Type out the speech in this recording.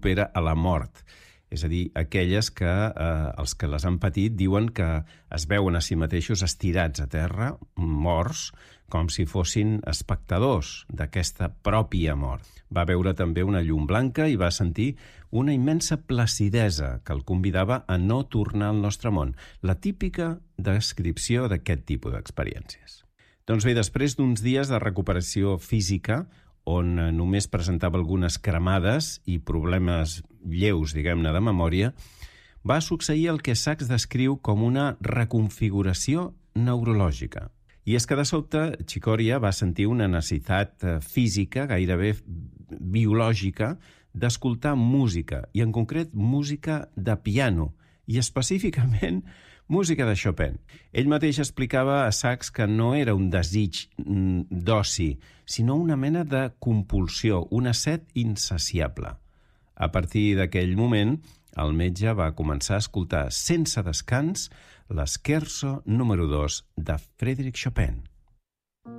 supera a la mort. És a dir, aquelles que els que les han patit diuen que es veuen a si mateixos estirats a terra, morts, com si fossin espectadors d'aquesta pròpia mort. Va veure també una llum blanca i va sentir una immensa placidesa que el convidava a no tornar al nostre món, la típica descripció d'aquest tipus d'experiències. Doncs bé, després d'uns dies de recuperació física, on només presentava algunes cremades i problemes lleus, diguem-ne, de memòria, va succeir el que Sacks descriu com una reconfiguració neurològica. I és que de sobte Chicoria va sentir una necessitat física, gairebé biològica, d'escoltar música, i en concret música de piano, i específicament música de Chopin. Ell mateix explicava a Sacks que no era un desig d'oci, sinó una mena de compulsió, una set insaciable. A partir d'aquell moment, el metge va començar a escoltar sense descans l'Scherzo número 2 de Frédéric Chopin.